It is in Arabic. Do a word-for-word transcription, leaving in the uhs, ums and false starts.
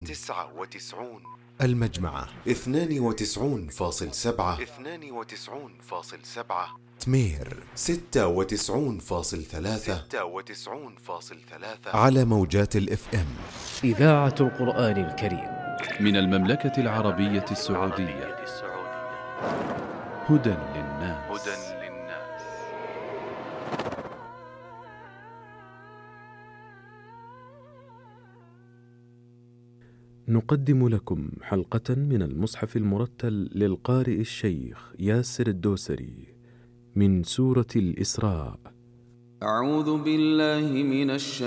تسعة وتسعون. المجمعة اثنان وتسعون فاصل سبعة. اثنان وتسعون فاصل سبعة. تمير ستة وتسعون فاصل ثلاثة. ستة وتسعون فاصل ثلاثة. على موجات الإف إم. إذاعة القرآن الكريم من المملكة العربية السعودية. هدى للناس. هدى للناس. نقدم لكم حلقة من المصحف المرتل للقارئ الشيخ ياسر الدوسري من سورة الإسراء. أعوذ بالله من الشيطان